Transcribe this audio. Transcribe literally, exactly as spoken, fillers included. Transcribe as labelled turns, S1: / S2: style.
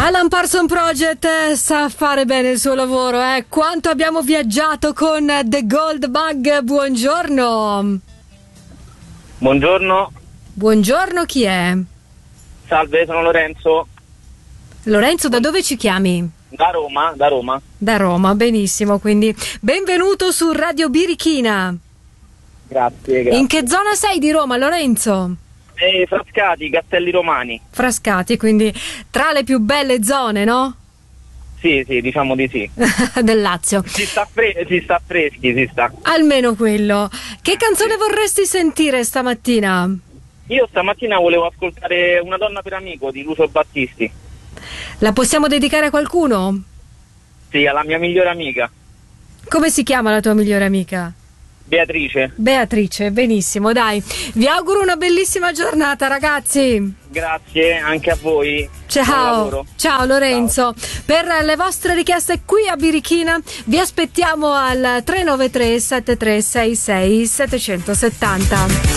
S1: Alan Parsons Project sa fare bene il suo lavoro, eh? Quanto abbiamo viaggiato con The Gold Bug. Buongiorno.
S2: Buongiorno.
S1: Buongiorno, chi è?
S2: Salve, sono Lorenzo.
S1: Lorenzo, da dove ci chiami?
S2: Da Roma, da Roma.
S1: Da Roma, benissimo, quindi benvenuto su Radio Birichina.
S2: Grazie, grazie.
S1: In che zona sei di Roma, Lorenzo?
S2: Eh, Frascati, Castelli Romani.
S1: Frascati, quindi tra le più belle zone, no?
S2: Sì, sì, diciamo di sì.
S1: Del Lazio.
S2: Si sta, fre- si sta freschi, si sta.
S1: Almeno quello. Che canzone vorresti sentire stamattina?
S2: Io stamattina volevo ascoltare Una donna per amico di Lucio Battisti.
S1: La possiamo dedicare a qualcuno?
S2: Sì, alla mia migliore amica.
S1: Come si chiama la tua migliore amica?
S2: Beatrice.
S1: Beatrice, benissimo, dai. Vi auguro una bellissima giornata, ragazzi.
S2: Grazie, anche a voi.
S1: Ciao, ciao Lorenzo. Ciao. Per le vostre richieste qui a Birichina vi aspettiamo al tre nove tre sette tre sei sei sette sette zero.